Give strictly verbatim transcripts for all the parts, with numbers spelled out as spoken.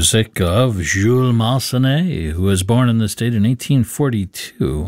music of Jules Massenet, who was born in the state in eighteen forty-two.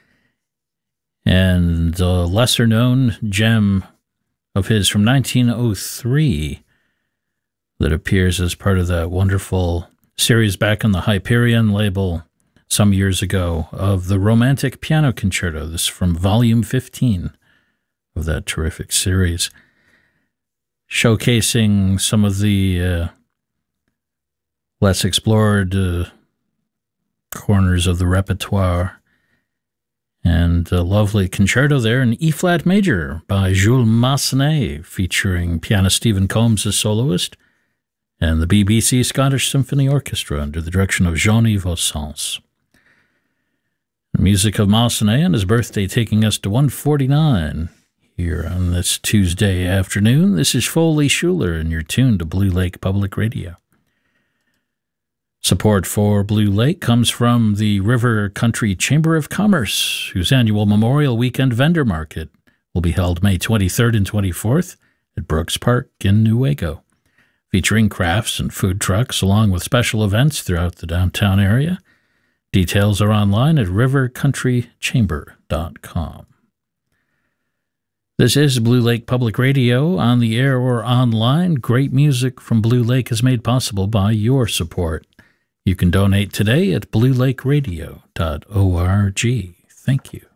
And a lesser-known gem of his from nineteen oh three that appears as part of that wonderful series back on the Hyperion label some years ago of the Romantic Piano Concerto. This is from volume fifteen of that terrific series, showcasing some of the uh, less explored uh, corners of the repertoire. And a lovely concerto there in E-flat major by Jules Massenet, featuring pianist Stephen Combs as soloist, and the B B C Scottish Symphony Orchestra under the direction of Jean-Yves Ossens. The music of Massenet and his birthday taking us to one forty-nine here on this Tuesday afternoon. This is Foley Schuler, and you're tuned to Blue Lake Public Radio. Support for Blue Lake comes from the River Country Chamber of Commerce, whose annual Memorial Weekend Vendor Market will be held May twenty-third and twenty-fourth at Brooks Park in Newaygo, featuring crafts and food trucks along with special events throughout the downtown area. Details are online at river country chamber dot com. This is Blue Lake Public Radio, on the air or online. Great music from Blue Lake is made possible by your support. You can donate today at blue lake radio dot org. Thank you.